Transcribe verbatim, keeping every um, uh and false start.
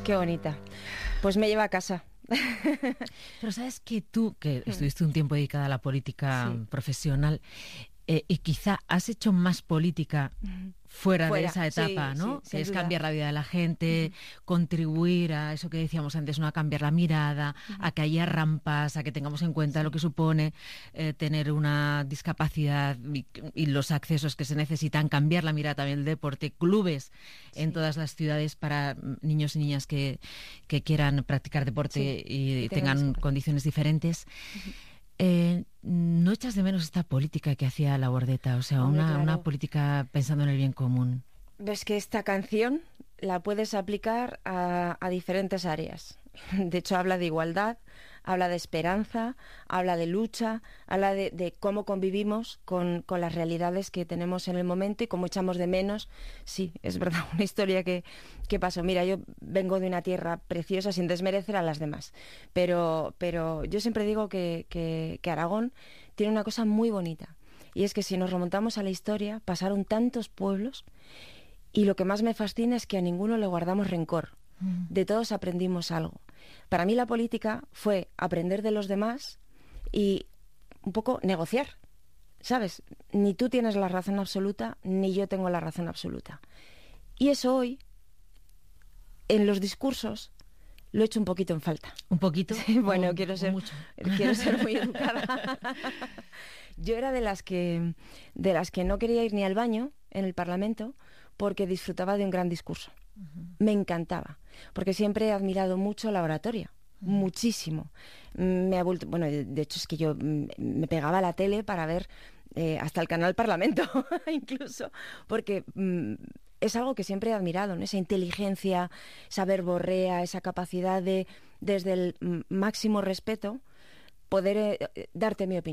Qué bonita. Pues me lleva a casa. Pero sabes que tú, que estuviste un tiempo dedicada a la política sí. profesional, eh, y quizá has hecho más política fuera, fuera. de esa etapa, sí, ¿no? Sí, que es duda. cambiar la vida de la gente, uh-huh. contribuir a eso que decíamos antes, ¿no? A cambiar la mirada, uh-huh. a que haya rampas, a que tengamos en cuenta sí. lo que supone eh, tener una discapacidad y, y los accesos que se necesitan, cambiar la mirada también del deporte, clubes sí. en todas las ciudades para niños y niñas que, que quieran practicar deporte sí. y, y tengan condiciones diferentes. Uh-huh. Eh, ¿No echas de menos esta política que hacía la Bordeta? O sea, Hombre, una, claro. una política pensando en el bien común. Ves que esta canción la puedes aplicar a, a diferentes áreas. De hecho, habla de igualdad, habla de esperanza, habla de lucha, habla de, de cómo convivimos con, con las realidades que tenemos en el momento y cómo echamos de menos. Sí, es verdad, una historia que, que pasó. Mira, yo vengo de una tierra preciosa sin desmerecer a las demás, pero, pero yo siempre digo que, que, que Aragón tiene una cosa muy bonita, y es que si nos remontamos a la historia, pasaron tantos pueblos, y lo que más me fascina es que a ninguno le guardamos rencor. De todos aprendimos algo. Para mí la política fue aprender de los demás y un poco negociar, ¿sabes? Ni tú tienes la razón absoluta, ni yo tengo la razón absoluta. Y eso hoy, en los discursos, lo he hecho un poquito en falta. ¿Un poquito? Sí, bueno, o, quiero o ser mucho. quiero ser muy educada. Yo era de las que de las que no quería ir ni al baño en el Parlamento porque disfrutaba de un gran discurso. Uh-huh. Me encantaba, porque siempre he admirado mucho la oratoria, uh-huh. muchísimo. Me ha vuelto, bueno, de hecho es que yo me pegaba a la tele para ver eh, hasta el canal Parlamento, incluso, porque mm, es algo que siempre he admirado, ¿no? Esa inteligencia, esa verborrea, esa capacidad de, desde el máximo respeto, poder eh, darte mi opinión.